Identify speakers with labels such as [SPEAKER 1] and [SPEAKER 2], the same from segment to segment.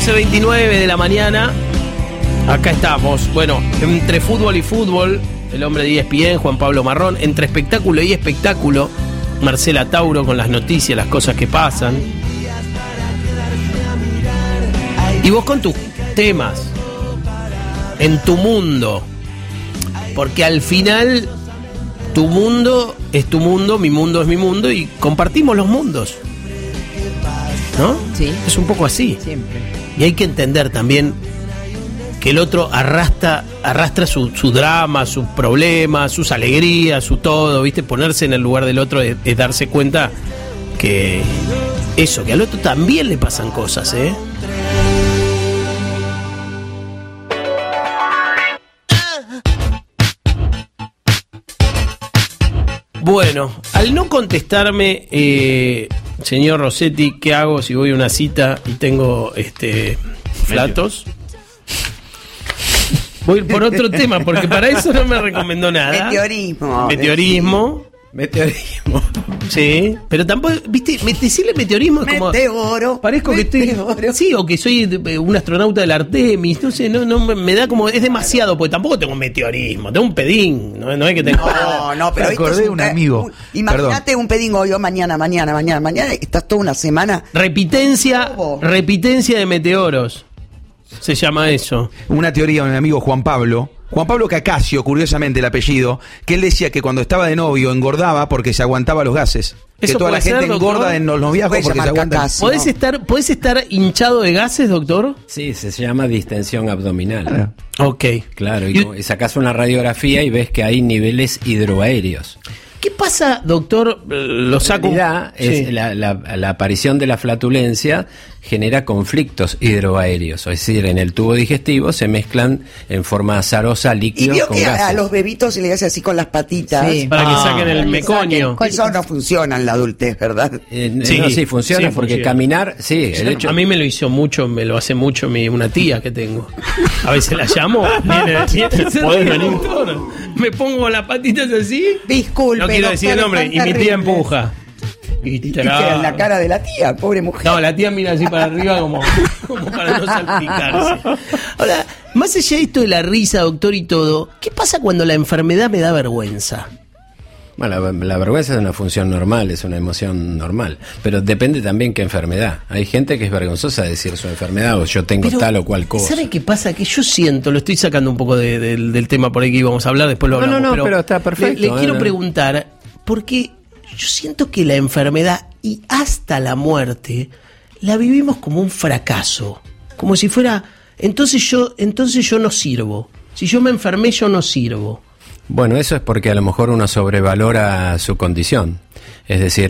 [SPEAKER 1] 11:29 de la mañana. Acá estamos. Bueno, entre fútbol y fútbol, el hombre de ESPN, Juan Pablo Marrón. Entre espectáculo y espectáculo, Marcela Tauro con las noticias, las cosas que pasan. Y vos con tus temas, en tu mundo. Porque al final, tu mundo es tu mundo, mi mundo es mi mundo, y compartimos los mundos, ¿no?
[SPEAKER 2] Sí.
[SPEAKER 1] Es un poco así.
[SPEAKER 2] Siempre.
[SPEAKER 1] Y hay que entender también que el otro arrastra su drama, sus problemas, sus alegrías, su todo, ¿viste? Ponerse en el lugar del otro es darse cuenta que eso, que al otro también le pasan cosas, ¿eh? Bueno, al no contestarme, señor Rossetti, ¿qué hago si voy a una cita y tengo flatos? Voy por otro tema, porque para eso no me recomendó nada. Meteorismo. Sí, pero tampoco, viste, decirle meteorismo es como...
[SPEAKER 2] Meteoro.
[SPEAKER 1] Parezco que estoy... Sí, o que soy un astronauta del Artemis, no sé, no me da como... Es demasiado, porque tampoco tengo meteorismo, tengo un pedín, no es que tengo...
[SPEAKER 2] No, pero
[SPEAKER 3] me acordé de un amigo.
[SPEAKER 2] Imagínate un pedín hoy, mañana, estás toda una semana...
[SPEAKER 1] Repitencia de meteoros, se llama eso.
[SPEAKER 3] Una teoría de un amigo Juan Pablo Cacasio, curiosamente el apellido, que él decía que cuando estaba de novio engordaba porque se aguantaba los gases. Que toda la gente engorda en los noviazgos porque se aguanta.
[SPEAKER 1] ¿Podés estar hinchado de gases, doctor?
[SPEAKER 4] Sí, se llama distensión abdominal.
[SPEAKER 3] Claro.
[SPEAKER 1] Ok.
[SPEAKER 4] Claro, y sacás una radiografía y ves que hay niveles hidroaéreos.
[SPEAKER 1] ¿Qué pasa, doctor? Lo saco.
[SPEAKER 4] En realidad,
[SPEAKER 1] sí.
[SPEAKER 4] la aparición de la flatulencia genera conflictos hidroaéreos, es decir, en el tubo digestivo se mezclan en forma azarosa líquidos con gases.
[SPEAKER 2] Y vio que a los bebitos se les hace así con las patitas.
[SPEAKER 1] Sí, para que saquen el meconio.
[SPEAKER 2] Eso no funciona en la adultez, ¿verdad?
[SPEAKER 4] Sí, funciona porque caminar, sí, el hecho...
[SPEAKER 1] A mí me lo hizo mucho, me lo hace mucho una tía que tengo. A veces la llamo, ¿podés venir? Me pongo las patitas así.
[SPEAKER 2] Disculpe,
[SPEAKER 1] no quiero decir el nombre, y mi tía empuja.
[SPEAKER 2] Y queda en la cara de la tía, pobre mujer.
[SPEAKER 1] No, la tía mira así para arriba como para no salpicarse. Ahora, más allá de esto de la risa, doctor, y todo, ¿qué pasa cuando la enfermedad me da vergüenza?
[SPEAKER 4] Bueno, la vergüenza es una función normal, es una emoción normal, pero depende también qué enfermedad. Hay gente que es vergonzosa de decir su enfermedad o yo tengo tal o cual cosa.
[SPEAKER 1] ¿Sabe qué pasa? Que yo siento, lo estoy sacando un poco del tema por ahí que íbamos a hablar, después lo hablamos.
[SPEAKER 4] No, pero está perfecto.
[SPEAKER 1] Le quiero preguntar, porque yo siento que la enfermedad y hasta la muerte la vivimos como un fracaso, como si fuera, entonces yo no sirvo. Si yo me enfermé, yo no sirvo.
[SPEAKER 4] Bueno, eso es porque a lo mejor uno sobrevalora su condición. Es decir,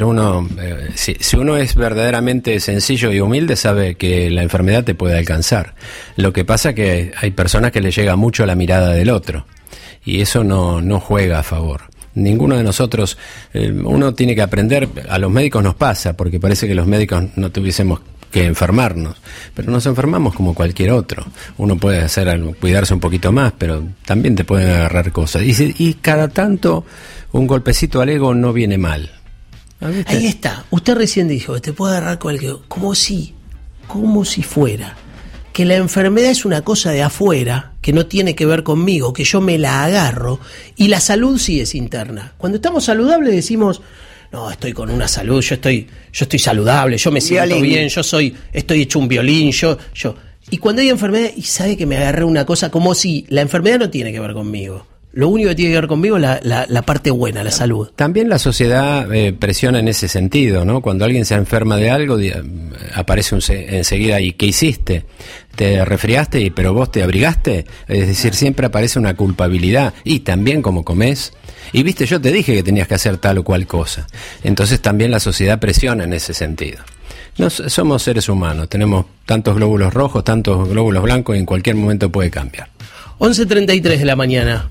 [SPEAKER 4] si uno es verdaderamente sencillo y humilde, sabe que la enfermedad te puede alcanzar. Lo que pasa es que hay personas que le llega mucho la mirada del otro y eso no juega a favor. Ninguno de nosotros, uno tiene que aprender, a los médicos nos pasa, porque parece que los médicos no tuviésemos que enfermarnos, pero nos enfermamos como cualquier otro. Uno puede cuidarse un poquito más, pero también te pueden agarrar cosas. Y cada tanto un golpecito al ego no viene mal.
[SPEAKER 1] Ahí está. Usted recién dijo, te puede agarrar cualquier, como si fuera que la enfermedad es una cosa de afuera, que no tiene que ver conmigo, que yo me la agarro, y la salud sí es interna. Cuando estamos saludables decimos, no, estoy con una salud, yo estoy saludable, yo me siento bien, estoy hecho un violín, yo. Y cuando hay enfermedad, y sabe que me agarré una cosa, como si la enfermedad no tiene que ver conmigo. Lo único que tiene que ver conmigo es la parte buena, la salud.
[SPEAKER 4] También la sociedad presiona en ese sentido, ¿no? Cuando alguien se enferma de algo, aparece enseguida, ¿y qué hiciste? ¿Te resfriaste, pero vos te abrigaste? Es decir, siempre aparece una culpabilidad. Y también como comés. Y viste, yo te dije que tenías que hacer tal o cual cosa. Entonces también la sociedad presiona en ese sentido. Somos seres humanos, tenemos tantos glóbulos rojos, tantos glóbulos blancos, y en cualquier momento puede cambiar.
[SPEAKER 1] 11:33 de la mañana.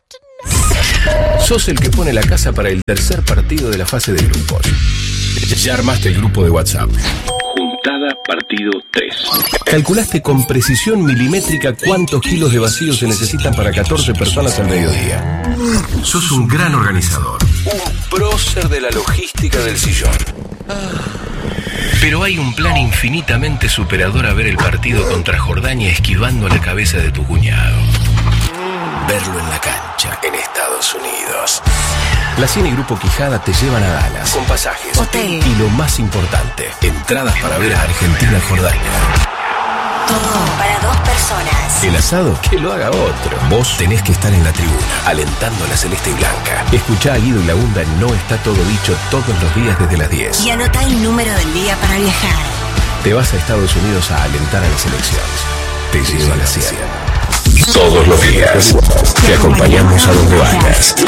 [SPEAKER 5] Sos el que pone la casa para el tercer partido de la fase de grupos. Ya armaste el grupo de WhatsApp. Juntada partido 3. Calculaste con precisión milimétrica cuántos kilos de vacío se necesitan para 14 personas al mediodía. Sos un gran organizador. Un prócer de la logística del sillón. Pero hay un plan infinitamente superador a ver el partido contra Jordania esquivando la cabeza de tu cuñado. Verlo en la cancha, en Estados Unidos. La Cine y Grupo Quijada te llevan a Dallas, con pasajes,
[SPEAKER 6] hotel
[SPEAKER 5] y lo más importante, entradas para ver a Argentina-Jordania.
[SPEAKER 6] Todo para 2 personas.
[SPEAKER 5] El asado, que lo haga otro. Vos tenés que estar en la tribuna, alentando a la celeste y blanca. Escuchá a Guido y la Hunda en No Está Todo Dicho todos los días desde las 10.
[SPEAKER 6] Y anotá el número del día para viajar.
[SPEAKER 5] Te vas a Estados Unidos a alentar a la selección. Te lleva a la 100. Todos los días. Te acompañamos a donde vayas.